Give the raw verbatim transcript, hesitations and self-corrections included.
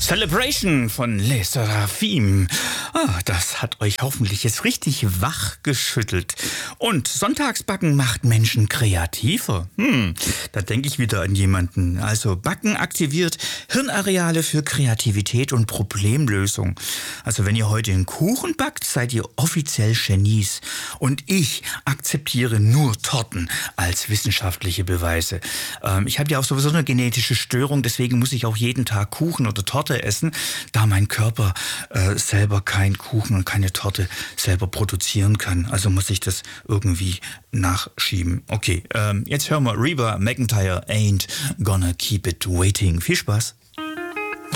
Celebration von Les Seraphim. Ah, das hat euch hoffentlich jetzt richtig wach geschüttelt. Und Sonntagsbacken macht Menschen kreativer. Hm, da denke ich wieder an jemanden. Also Backen aktiviert Hirnareale für Kreativität und Problemlösung. Also wenn ihr heute einen Kuchen backt, seid ihr offiziell Genies. Und ich akzeptiere nur Torten als wissenschaftliche Beweise. Ähm, ich habe ja auch sowieso eine genetische Störung, deswegen muss ich auch jeden Tag Kuchen oder Torte essen, da mein Körper äh, selber keinen Kuchen und keine Torte selber produzieren kann. Also muss ich das irgendwie nachschieben. Okay, ähm, jetzt hören wir Reba McEntire, Ain't Gonna Keep It Waiting. Viel Spaß.